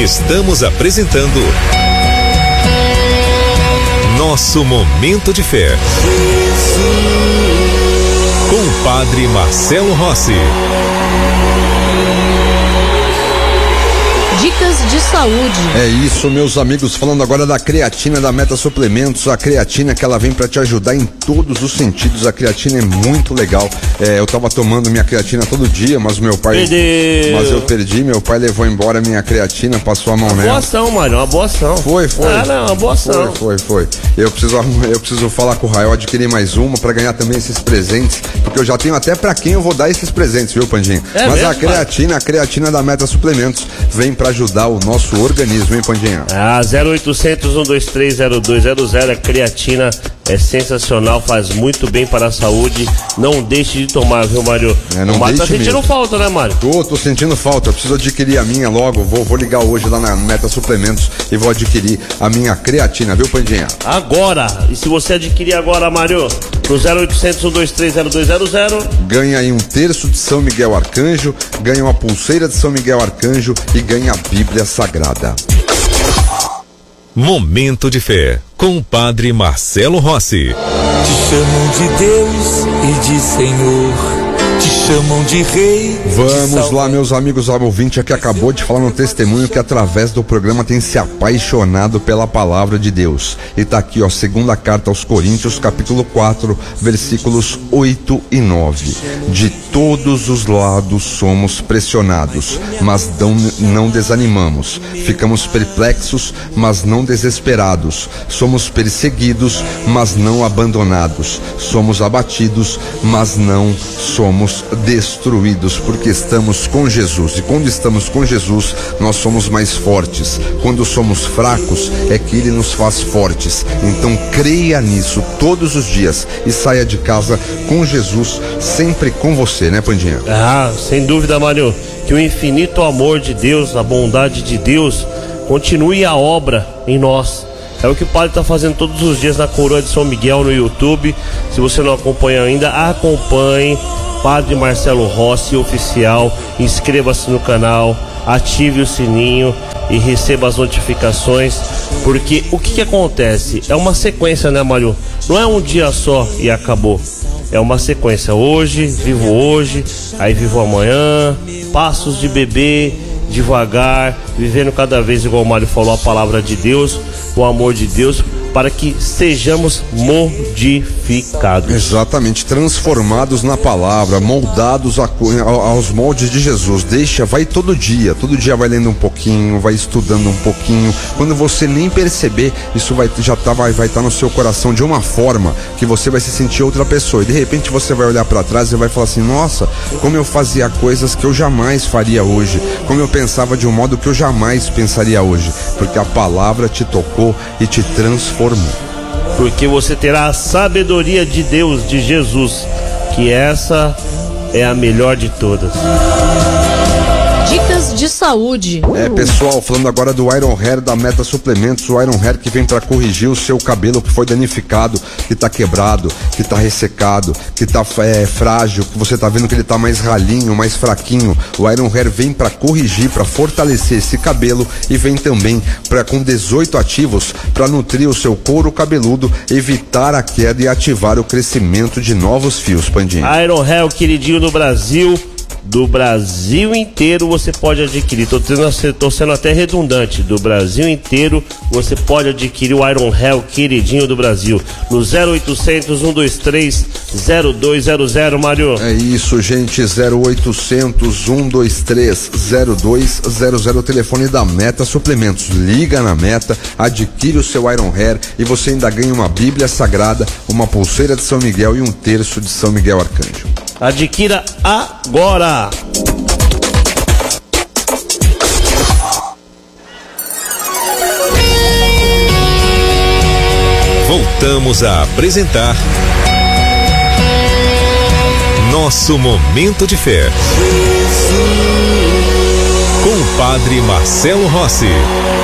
Estamos apresentando Nosso Momento de Fé, com o Padre Marcelo Rossi. Dicas de saúde. É isso, meus amigos, falando agora da creatina da Meta Suplementos. A creatina que ela vem para te ajudar em todos os sentidos. A creatina é muito legal. Eu tava tomando minha creatina todo dia, mas meu pai... Mas eu perdi, meu pai levou embora minha creatina, passou a mão nela. Uma boa ação, Mário, uma boa ação. Foi. Ah, não, uma boa ação. Foi. Eu preciso falar com o Rael, adquirir mais uma para ganhar também esses presentes, porque eu já tenho até para quem eu vou dar esses presentes, viu, Pandinho? Mas mesmo, a creatina da Meta Suplementos vem para ajudar o nosso organismo, hein, Pandinha? 0800-123-0200, a creatina é sensacional, faz muito bem para a saúde. Não deixe de tomar, viu, Mário? Não, o Mário tá sentindo falta, né, Mário? Tô sentindo falta, eu preciso adquirir a minha logo. Vou ligar hoje lá na Meta Suplementos e vou adquirir a minha creatina, viu, Pandinha? Agora, e se você adquirir agora, Mário, no 0800-123-0200, ganha aí um terço de São Miguel Arcanjo, ganha uma pulseira de São Miguel Arcanjo e ganha a Bíblia Sagrada. Momento de Fé, com o Padre Marcelo Rossi. Te chamam de Deus e de Senhor, te chamam de Rei. Vamos lá, meus amigos, o ouvinte aqui acabou de falar no testemunho que através do programa tem se apaixonado pela palavra de Deus. E tá aqui, ó, segunda carta aos Coríntios, capítulo 4, versículos 8 e 9. De todos os lados somos pressionados, mas não desanimamos. Ficamos perplexos, mas não desesperados. Somos perseguidos, mas não abandonados. Somos abatidos, mas não somos destruídos, porque estamos com Jesus. E quando estamos com Jesus, nós somos mais fortes. Quando somos fracos, é que Ele nos faz fortes. Então creia nisso todos os dias e saia de casa com Jesus, sempre com você, né, Pandinha? Sem dúvida, Mário, que o infinito amor de Deus, a bondade de Deus, continue a obra em nós. É o que o Padre está fazendo todos os dias na Coroa de São Miguel no YouTube. Se você não acompanha ainda, acompanhe Padre Marcelo Rossi Oficial, inscreva-se no canal, ative o sininho e receba as notificações, porque o que acontece? É uma sequência, né, Mário? Não é um dia só e acabou. É uma sequência. Hoje, aí vivo amanhã, passos de bebê, devagar, vivendo cada vez, igual o Mário falou, a palavra de Deus, o amor de Deus, para que sejamos modificados. Exatamente, transformados na palavra, moldados aos moldes de Jesus. Vai todo dia vai lendo um pouquinho, vai estudando um pouquinho. Quando você nem perceber, isso vai estar no seu coração de uma forma que você vai se sentir outra pessoa. E de repente você vai olhar para trás e vai falar assim: nossa, como eu fazia coisas que eu jamais faria hoje, como eu pensava de um modo que eu jamais pensaria hoje, porque a palavra te tocou e te transformou. Porque você terá a sabedoria de Deus, de Jesus, que essa é a melhor de todas. Dicas de saúde. Pessoal, falando agora do Iron Hair da Meta Suplementos, o Iron Hair que vem para corrigir o seu cabelo que foi danificado, que tá quebrado, que tá ressecado, que tá frágil, que você tá vendo que ele tá mais ralinho, mais fraquinho. O Iron Hair vem para corrigir, para fortalecer esse cabelo e vem também com 18 ativos para nutrir o seu couro cabeludo, evitar a queda e ativar o crescimento de novos fios, Pandinho. Iron Hair, o queridinho do Brasil inteiro você pode adquirir. Tô sendo até redundante. Do Brasil inteiro você pode adquirir o Iron Hair, queridinho do Brasil, no 0800-123-0200, Mário. É isso, gente, 0800-123-0200, o telefone da Meta Suplementos. Liga na Meta, adquire o seu Iron Hair e você ainda ganha uma Bíblia Sagrada, uma pulseira de São Miguel e um terço de São Miguel Arcanjo. Adquira agora! Voltamos a apresentar Nosso Momento de Fé, com o Padre Marcelo Rossi.